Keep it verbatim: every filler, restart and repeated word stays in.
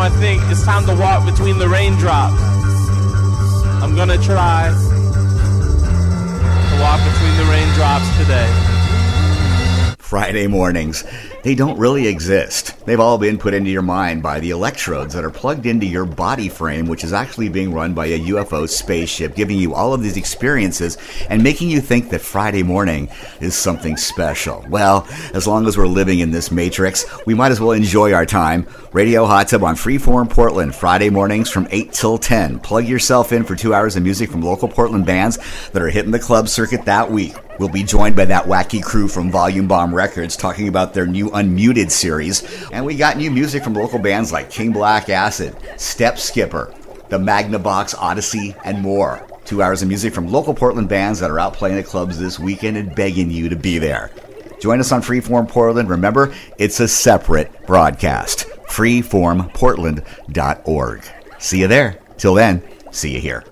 I think it's time to walk between the raindrops. I'm gonna try to walk between the raindrops today. Friday mornings. They don't really exist. They've all been put into your mind by the electrodes that are plugged into your body frame, which is actually being run by a U F O spaceship, giving you all of these experiences and making you think that Friday morning is something special. Well, as long as we're living in this matrix, we might as well enjoy our time. Radio Hot Tub on Freeform Portland, Friday mornings from eight till ten. Plug yourself in for two hours of music from local Portland bands that are hitting the club circuit that week. We'll be joined by that wacky crew from Volume Bomb Records talking about their new Unmuted series. And we got new music from local bands like King Black Acid, Step Skipper, the Magnabox Odyssey, and more. Two hours of music from local Portland bands that are out playing the clubs this weekend and begging you to be there. Join us on Freeform Portland. Remember, it's a separate broadcast. freeform portland dot org. See you there. Till then, see you here.